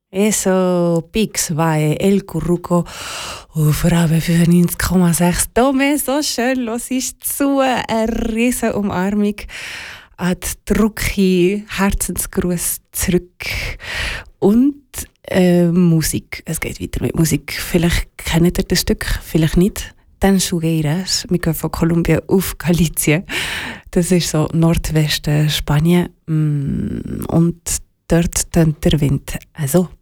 Eso, Pix, vai, El Curruco auf Rabe 95,6. Tome, so schön, los ist zu. Eine riesen Umarmung an die Drucki, Herzensgruß zurück. Und Musik. Es geht weiter mit Musik. Vielleicht kennt ihr das Stück, vielleicht nicht. Dann Chugueiras. Wir gehen von Kolumbien auf Galicien. Das ist so Nordwesten Spanien. Und dort tönt der Wind. Also.